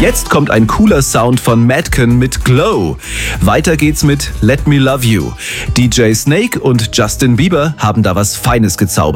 Jetzt kommt ein cooler Sound von Madken mit Glow. Weiter geht's mit Let Me Love You. DJ Snake und Justin Bieber haben da was Feines gezaubert.